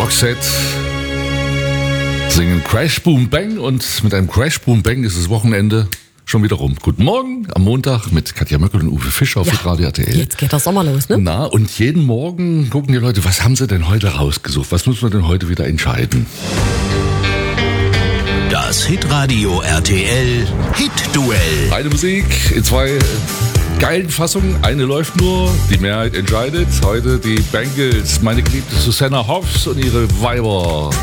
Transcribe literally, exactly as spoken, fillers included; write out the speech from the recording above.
Roxette singen Crash Boom Bang und mit einem Crash Boom Bang ist das Wochenende schon wieder rum. Guten Morgen am Montag mit Katja Möckel und Uwe Fischer auf Ja, Radio R T L. Jetzt geht der Sommer los, ne? Na, und jeden Morgen gucken die Leute, was haben sie denn heute rausgesucht? Was müssen wir denn heute wieder entscheiden? Das Hitradio R T L Hit-Duell. Eine Musik in zwei geilen Fassungen. Eine läuft nur, die Mehrheit entscheidet. Heute die Bangles, meine geliebte Susanna Hoffs und ihre Weiber.